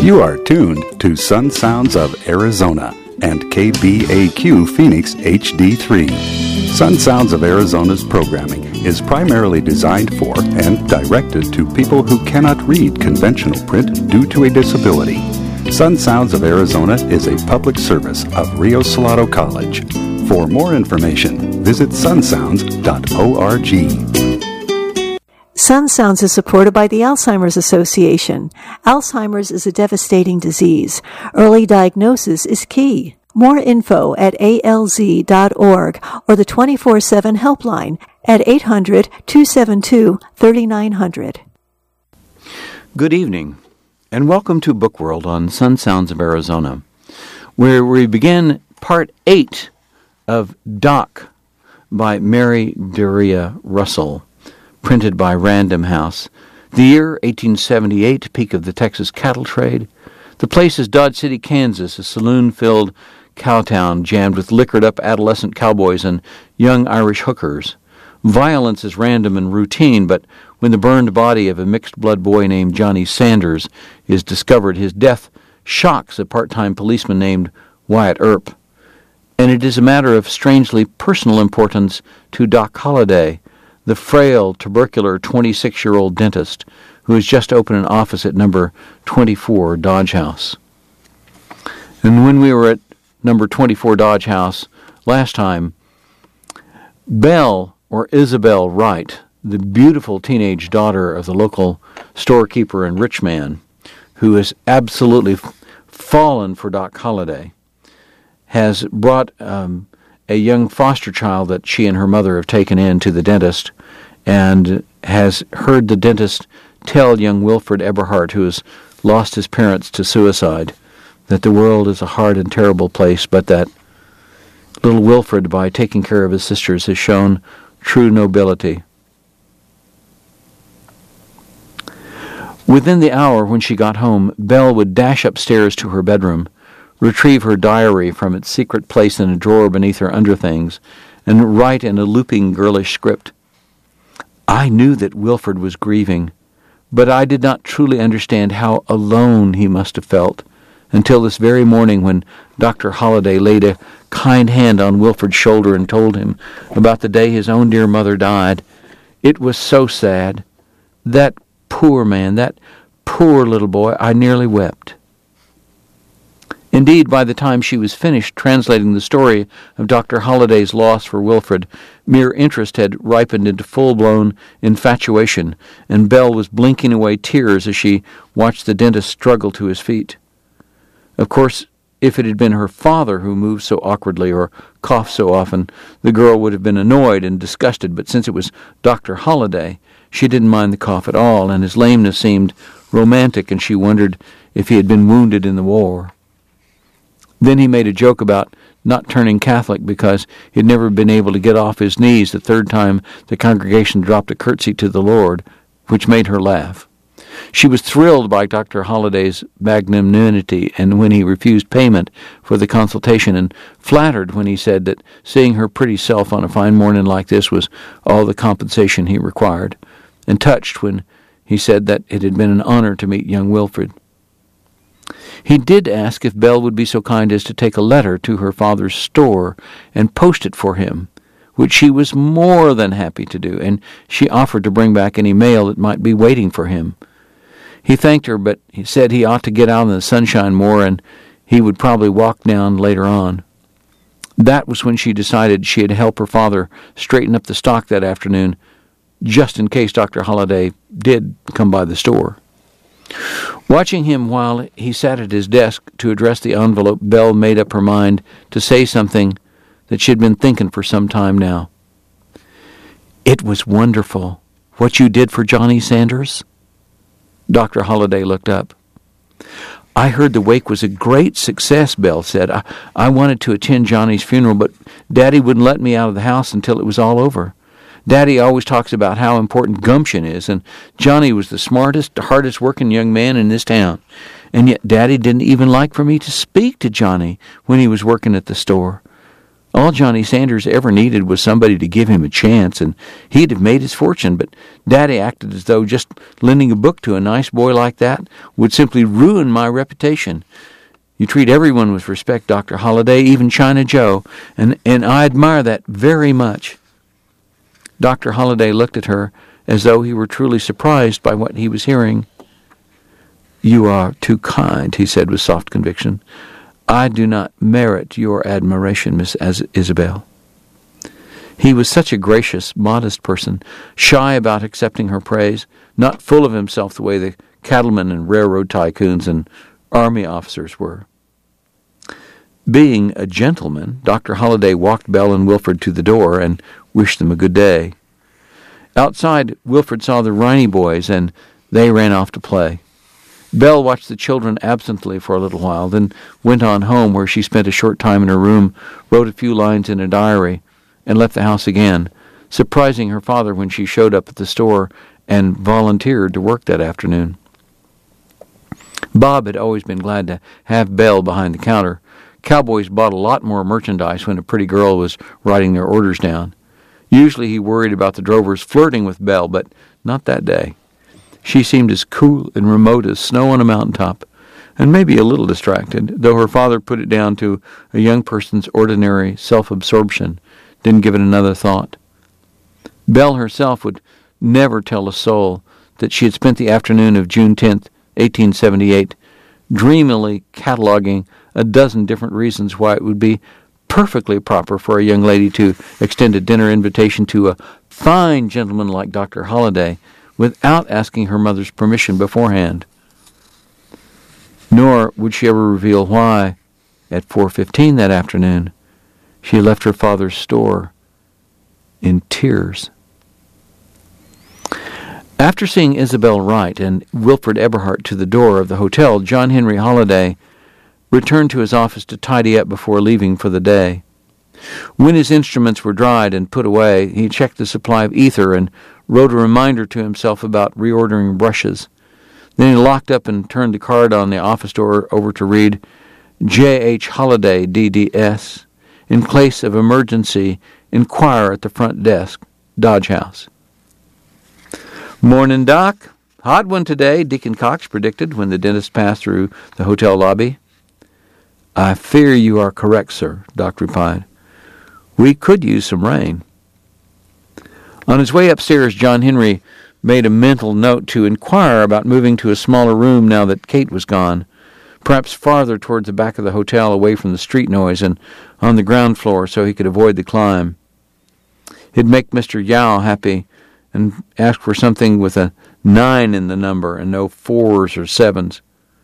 You are tuned to Sun Sounds of Arizona and KBAQ Phoenix HD3. Sun Sounds of Arizona's programming is primarily designed for and directed to people who cannot read conventional print due to a disability. Sun Sounds of Arizona is a public service of Rio Salado College. For more information, visit sunsounds.org. Sun Sounds is supported by the Alzheimer's Association. Alzheimer's is a devastating disease. Early diagnosis is key. More info at alz.org or the 24/7 helpline at 800-272-3900. Good evening, and welcome to Book World on Sun Sounds of Arizona, where we begin Part 8 of Doc by Mary Doria Russell, printed by Random House. The year, 1878, peak of the Texas cattle trade. The place is Dodge City, Kansas, a saloon-filled cowtown jammed with liquored-up adolescent cowboys and young Irish hookers. Violence is random and routine, but when the burned body of a mixed-blood boy named Johnny Sanders is discovered, his death shocks a part-time policeman named Wyatt Earp. And it is a matter of strangely personal importance to Doc Holliday, the frail, tubercular 26-year-old dentist who has just opened an office at number 24 Dodge House. And when we were at number 24 Dodge House last time, Belle, or Isabel Wright, the beautiful teenage daughter of the local storekeeper and rich man, who has absolutely fallen for Doc Holliday, has brought a young foster child that she and her mother have taken in to the dentist, and has heard the dentist tell young Wilfred Eberhardt, who has lost his parents to suicide, that the world is a hard and terrible place, but that little Wilfred, by taking care of his sisters, has shown true nobility. Within the hour when she got home, Belle would dash upstairs to her bedroom, retrieve her diary from its secret place in a drawer beneath her underthings, and write in a looping girlish script. I knew that Wilfred was grieving, but I did not truly understand how alone he must have felt until this very morning when Dr. Holliday laid a kind hand on Wilfred's shoulder and told him about the day his own dear mother died. It was so sad. That poor man, that poor little boy, I nearly wept. Indeed, by the time she was finished translating the story of Dr. Holliday's loss for Wilfred, mere interest had ripened into full-blown infatuation, and Belle was blinking away tears as she watched the dentist struggle to his feet. Of course, if it had been her father who moved so awkwardly or coughed so often, the girl would have been annoyed and disgusted, but since it was Dr. Holliday, she didn't mind the cough at all, and his lameness seemed romantic, and she wondered if he had been wounded in the war. Then he made a joke about not turning Catholic because he had never been able to get off his knees the third time the congregation dropped a curtsy to the Lord, which made her laugh. She was thrilled by Dr. Holliday's magnanimity and when he refused payment for the consultation, and flattered when he said that seeing her pretty self on a fine morning like this was all the compensation he required, and touched when he said that it had been an honor to meet young Wilfred. He did ask if Belle would be so kind as to take a letter to her father's store and post it for him, which she was more than happy to do, and she offered to bring back any mail that might be waiting for him. He thanked her, but he said he ought to get out in the sunshine more, and he would probably walk down later on. That was when she decided she'd help her father straighten up the stock that afternoon, just in case Dr. Holliday did come by the store. Watching him while he sat at his desk to address the envelope, Belle made up her mind to say something that she had been thinking for some time now. It was wonderful what you did for Johnny Sanders. Dr. Holliday looked up. I heard the wake was a great success, Belle said. I wanted to attend Johnny's funeral, but Daddy wouldn't let me out of the house until it was all over. Daddy always talks about how important gumption is, and Johnny was the smartest, hardest-working young man in this town. And yet Daddy didn't even like for me to speak to Johnny when he was working at the store. All Johnny Sanders ever needed was somebody to give him a chance, and he'd have made his fortune, but Daddy acted as though just lending a book to a nice boy like that would simply ruin my reputation. You treat everyone with respect, Dr. Holliday, even China Joe, and I admire that very much." Dr. Holliday looked at her as though he were truly surprised by what he was hearing. "You are too kind," he said with soft conviction. "I do not merit your admiration, Miss Isabel." He was such a gracious, modest person, shy about accepting her praise, not full of himself the way the cattlemen and railroad tycoons and army officers were. Being a gentleman, Dr. Holliday walked Belle and Wilfred to the door and wished them a good day. Outside, Wilfred saw the Riney boys, and they ran off to play. Belle watched the children absently for a little while, then went on home, where she spent a short time in her room, wrote a few lines in a diary, and left the house again, surprising her father when she showed up at the store and volunteered to work that afternoon. Bob had always been glad to have Belle behind the counter. Cowboys bought a lot more merchandise when a pretty girl was writing their orders down. Usually he worried about the drovers flirting with Belle, but not that day. She seemed as cool and remote as snow on a mountaintop, and maybe a little distracted, though her father put it down to a young person's ordinary self-absorption, didn't give it another thought. Belle herself would never tell a soul that she had spent the afternoon of June 10th, 1878, dreamily cataloging a dozen different reasons why it would be perfectly proper for a young lady to extend a dinner invitation to a fine gentleman like Dr. Holliday without asking her mother's permission beforehand. Nor would she ever reveal why, at 4:15 that afternoon, she left her father's store in tears. After seeing Isabel Wright and Wilfred Eberhardt to the door of the hotel, John Henry Holliday returned to his office to tidy up before leaving for the day. When his instruments were dried and put away, he checked the supply of ether and wrote a reminder to himself about reordering brushes. Then he locked up and turned the card on the office door over to read, "J.H. Holliday, DDS. In case of emergency, inquire at the front desk, Dodge House." "Morning, Doc. Hot one today," Deacon Cox predicted when the dentist passed through the hotel lobby. "I fear you are correct, sir," Doc replied. "We could use some rain." On his way upstairs, John Henry made a mental note to inquire about moving to a smaller room now that Kate was gone, perhaps farther towards the back of the hotel away from the street noise and on the ground floor so he could avoid the climb. He'd make Mr. Yao happy and ask for something with a 9 in the number and no 4s or 7s.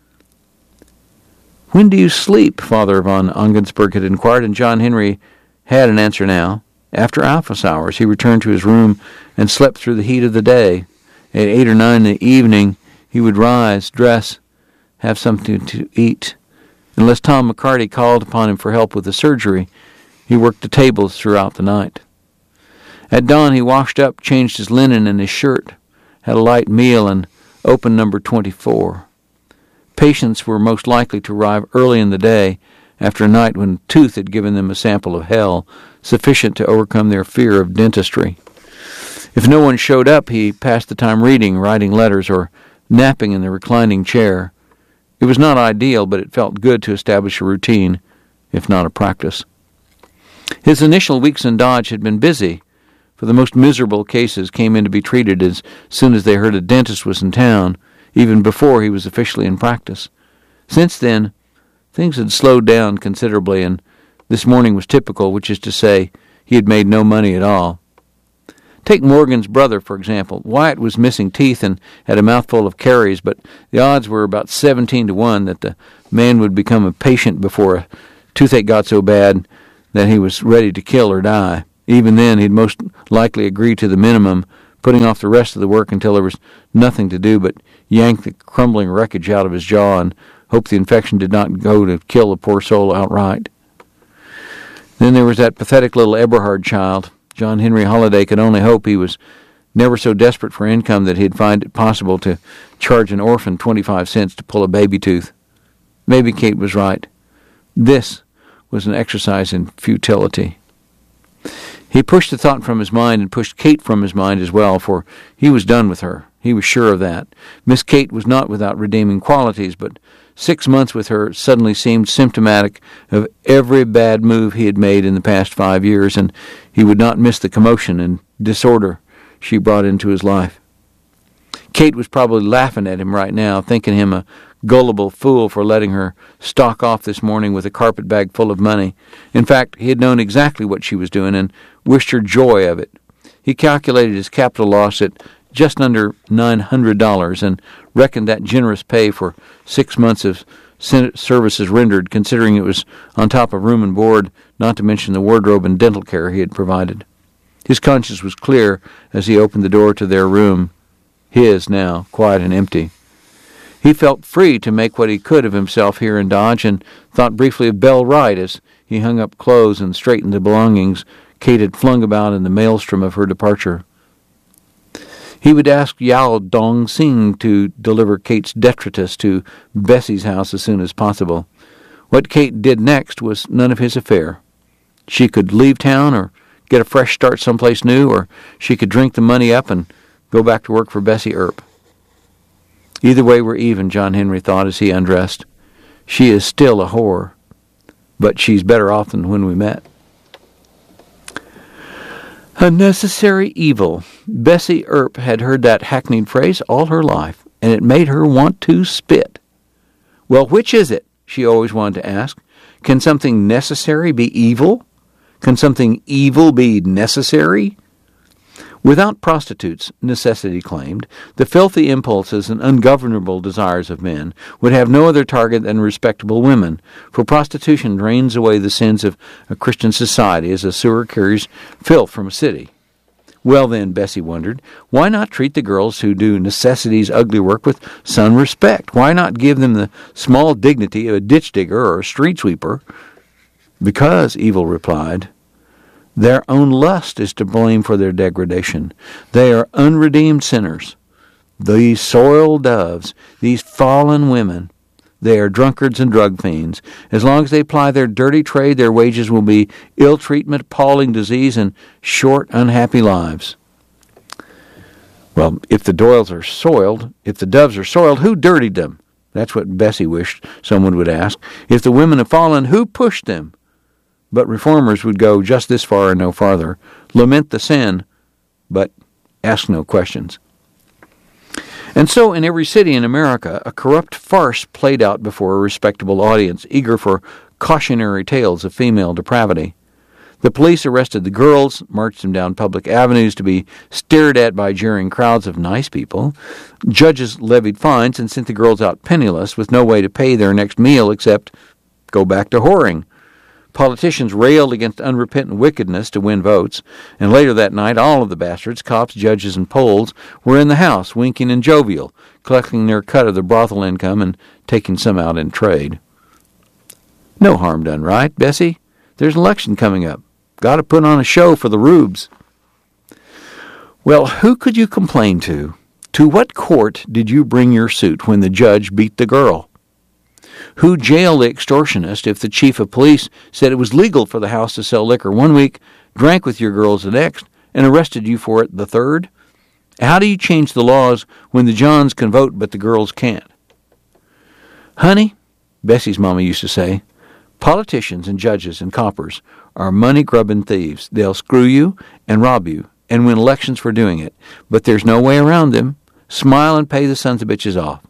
"When do you sleep?" Father von Ongensberg had inquired, and John Henry had an answer now. After office hours, he returned to his room and slept through the heat of the day. At 8 or 9 in the evening, he would rise, dress, have something to eat. Unless Tom McCarty called upon him for help with the surgery, he worked the tables throughout the night. At dawn, he washed up, changed his linen and his shirt, had a light meal, and opened number 24. Patients were most likely to arrive early in the day, after a night when tooth had given them a sample of hell, sufficient to overcome their fear of dentistry. If no one showed up, he passed the time reading, writing letters, or napping in the reclining chair. It was not ideal, but it felt good to establish a routine, if not a practice. His initial weeks in Dodge had been busy, for the most miserable cases came in to be treated as soon as they heard a dentist was in town, even before he was officially in practice. Since then, things had slowed down considerably, and this morning was typical, which is to say, he had made no money at all. Take Morgan's brother, for example. Wyatt was missing teeth and had a mouthful of caries, but the odds were about 17-1 that the man would become a patient before a toothache got so bad that he was ready to kill or die. Even then, he'd most likely agree to the minimum, putting off the rest of the work until there was nothing to do but yank the crumbling wreckage out of his jaw and hope the infection did not go to kill the poor soul outright. Then there was that pathetic little Eberhard child. John Henry Holliday could only hope he was never so desperate for income that he'd find it possible to charge an orphan 25 cents to pull a baby tooth. Maybe Kate was right. This was an exercise in futility. He pushed the thought from his mind and pushed Kate from his mind as well, for he was done with her. He was sure of that. Miss Kate was not without redeeming qualities, but 6 months with her suddenly seemed symptomatic of every bad move he had made in the past 5 years, and he would not miss the commotion and disorder she brought into his life. Kate was probably laughing at him right now, thinking him a gullible fool for letting her stalk off this morning with a carpet bag full of money. In fact, he had known exactly what she was doing and wished her joy of it. He calculated his capital loss at just under $900 and reckoned that generous pay for 6 months of services rendered, considering it was on top of room and board, not to mention the wardrobe and dental care he had provided. His conscience was clear as he opened the door to their room, his now, quiet and empty. He felt free to make what he could of himself here in Dodge, and thought briefly of Belle Wright as he hung up clothes and straightened the belongings Kate had flung about in the maelstrom of her departure. He would ask Yao Dong Sing to deliver Kate's detritus to Bessie's house as soon as possible. What Kate did next was none of his affair. She could leave town or get a fresh start someplace new, or she could drink the money up and go back to work for Bessie Earp. Either way we're even, John Henry thought as he undressed. She is still a whore, but she's better off than when we met. A necessary evil. Bessie Earp had heard that hackneyed phrase all her life, and it made her want to spit. Well, which is it? She always wanted to ask. Can something necessary be evil? Can something evil be necessary? Without prostitutes, necessity claimed, the filthy impulses and ungovernable desires of men would have no other target than respectable women, for prostitution drains away the sins of a Christian society as a sewer carries filth from a city. Well then, Bessie wondered, why not treat the girls who do necessity's ugly work with some respect? Why not give them the small dignity of a ditch digger or a street sweeper? Because, Evil replied, their own lust is to blame for their degradation. They are unredeemed sinners. These soiled doves, these fallen women, they are drunkards and drug fiends. As long as they ply their dirty trade, their wages will be ill treatment, appalling disease, and short, unhappy lives. Well, if the doves are soiled, who dirtied them? That's what Bessie wished someone would ask. If the women have fallen, who pushed them? But reformers would go just this far and no farther, lament the sin, but ask no questions. And so in every city in America, a corrupt farce played out before a respectable audience, eager for cautionary tales of female depravity. The police arrested the girls, marched them down public avenues to be stared at by jeering crowds of nice people. Judges levied fines and sent the girls out penniless with no way to pay their next meal except go back to whoring. Politicians railed against unrepentant wickedness to win votes, and later that night all of the bastards, cops, judges, and poles, were in the house, winking and jovial, collecting their cut of the brothel income and taking some out in trade. No harm done, right, Bessie? There's an election coming up. Got to put on a show for the rubes. Well, who could you complain to? To what court did you bring your suit when the judge beat the girl? Who jailed the extortionist if the chief of police said it was legal for the house to sell liquor 1 week, drank with your girls the next, and arrested you for it the third? How do you change the laws when the Johns can vote but the girls can't? Honey, Bessie's mama used to say, politicians and judges and coppers are money-grubbing thieves. They'll screw you and rob you and win elections for doing it, but there's no way around them. Smile and pay the sons of bitches off.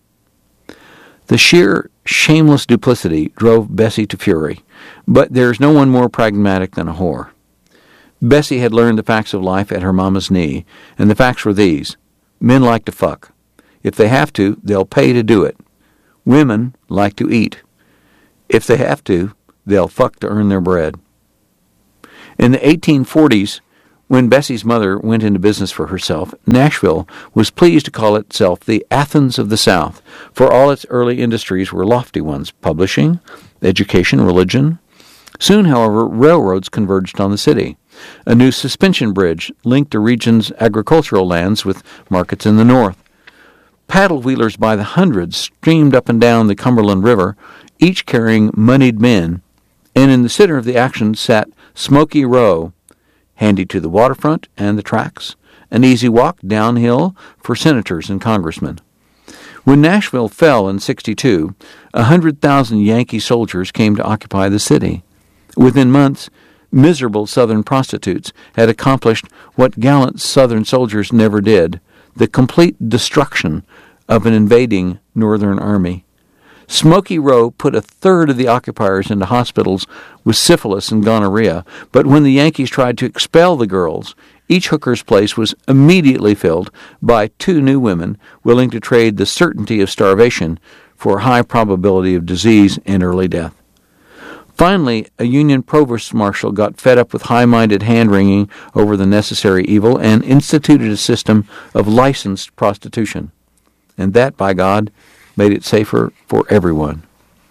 The sheer shameless duplicity drove Bessie to fury, but there's no one more pragmatic than a whore. Bessie had learned the facts of life at her mama's knee, and the facts were these. Men like to fuck. If they have to, they'll pay to do it. Women like to eat. If they have to, they'll fuck to earn their bread. In the 1840s, when Bessie's mother went into business for herself, Nashville was pleased to call itself the Athens of the South, for all its early industries were lofty ones, publishing, education, religion. Soon, however, railroads converged on the city. A new suspension bridge linked the region's agricultural lands with markets in the north. Paddle-wheelers by the hundreds streamed up and down the Cumberland River, each carrying moneyed men, and in the center of the action sat Smoky Row, handy to the waterfront and the tracks, an easy walk downhill for senators and congressmen. When Nashville fell in 1962, 100,000 Yankee soldiers came to occupy the city. Within months, miserable Southern prostitutes had accomplished what gallant Southern soldiers never did, the complete destruction of an invading Northern army. Smoky Row put a third of the occupiers into hospitals with syphilis and gonorrhea, but when the Yankees tried to expel the girls, each hooker's place was immediately filled by 2 new women willing to trade the certainty of starvation for a high probability of disease and early death. Finally, a Union provost marshal got fed up with high-minded hand-wringing over the necessary evil and instituted a system of licensed prostitution. And that, by God, made it safer for everyone.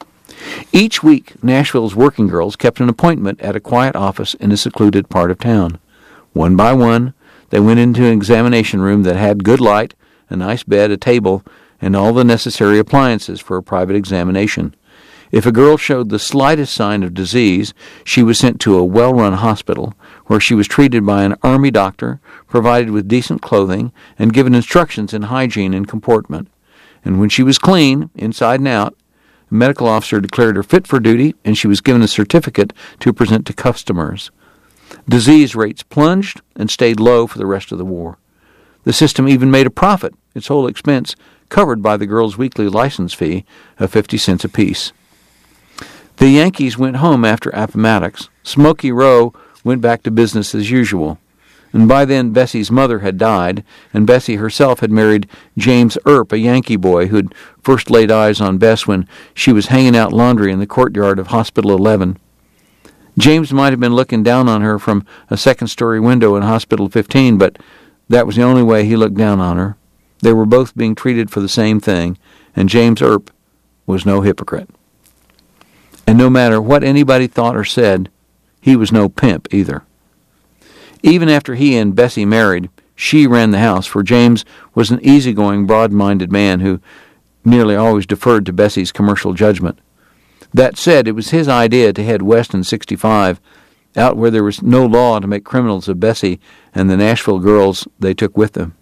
Each week, Nashville's working girls kept an appointment at a quiet office in a secluded part of town. One by one, they went into an examination room that had good light, a nice bed, a table, and all the necessary appliances for a private examination. If a girl showed the slightest sign of disease, she was sent to a well-run hospital where she was treated by an army doctor, provided with decent clothing, and given instructions in hygiene and comportment. And when she was clean, inside and out, a medical officer declared her fit for duty, and she was given a certificate to present to customers. Disease rates plunged and stayed low for the rest of the war. The system even made a profit, its whole expense covered by the girls' weekly license fee of 50 cents apiece. The Yankees went home after Appomattox. Smoky Row went back to business as usual. And by then, Bessie's mother had died, and Bessie herself had married James Earp, a Yankee boy who had first laid eyes on Bess when she was hanging out laundry in the courtyard of Hospital 11. James might have been looking down on her from a second-story window in Hospital 15, but that was the only way he looked down on her. They were both being treated for the same thing, and James Earp was no hypocrite. And no matter what anybody thought or said, he was no pimp either. Even after he and Bessie married, she ran the house, for James was an easygoing, broad-minded man who nearly always deferred to Bessie's commercial judgment. That said, it was his idea to head west in 1965, out where there was no law to make criminals of Bessie and the Nashville girls they took with them.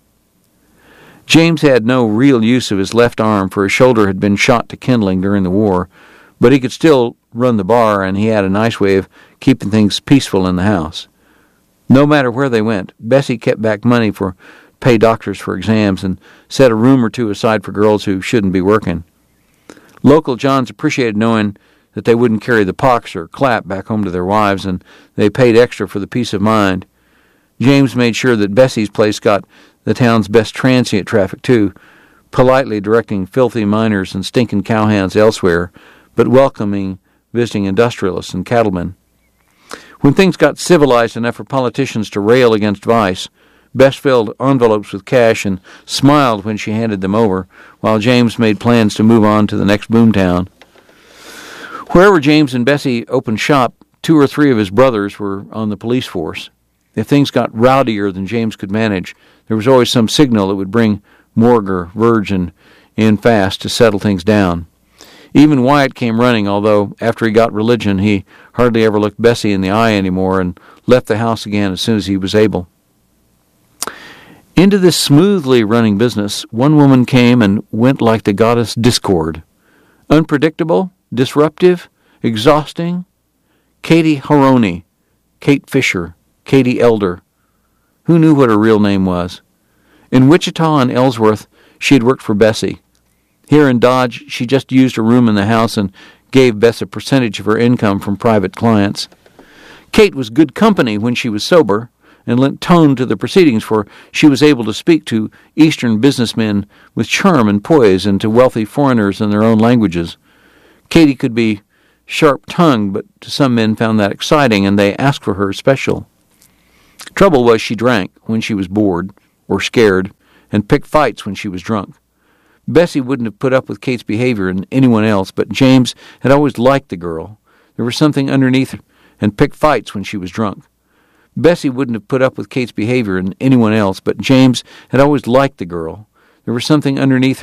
James had no real use of his left arm, for his shoulder had been shot to kindling during the war, but he could still run the bar, and he had a nice way of keeping things peaceful in the house. No matter where they went, Bessie kept back money for pay doctors for exams and set a room or two aside for girls who shouldn't be working. Local Johns appreciated knowing that they wouldn't carry the pox or clap back home to their wives, and they paid extra for the peace of mind. James made sure that Bessie's place got the town's best transient traffic, too, politely directing filthy miners and stinking cowhands elsewhere, but welcoming visiting industrialists and cattlemen. When things got civilized enough for politicians to rail against vice, Bess filled envelopes with cash and smiled when she handed them over, while James made plans to move on to the next boomtown. Wherever James and Bessie opened shop, 2 or 3 of his brothers were on the police force. If things got rowdier than James could manage, there was always some signal that would bring Morgue or Virgin in fast to settle things down. Even Wyatt came running, although after he got religion, he hardly ever looked Bessie in the eye anymore and left the house again as soon as he was able. Into this smoothly running business, one woman came and went like the goddess Discord. Unpredictable, disruptive, exhausting. Katie Haroni, Kate Fisher, Katie Elder. Who knew what her real name was? In Wichita and Ellsworth, she had worked for Bessie. Here in Dodge, she just used a room in the house and gave Bess a percentage of her income from private clients. Kate was good company when she was sober, and lent tone to the proceedings, for she was able to speak to Eastern businessmen with charm and poise, and to wealthy foreigners in their own languages. Katie could be sharp-tongued, but to some men found that exciting, and they asked for her special. Trouble was she drank when she was bored or scared, and picked fights when she was drunk. Bessie wouldn't have put up with Kate's behavior and anyone else, but James had always liked the girl. There was something underneath her, and picked fights when she was drunk. Bessie wouldn't have put up with Kate's behavior and anyone else, but James had always liked the girl. There was something underneath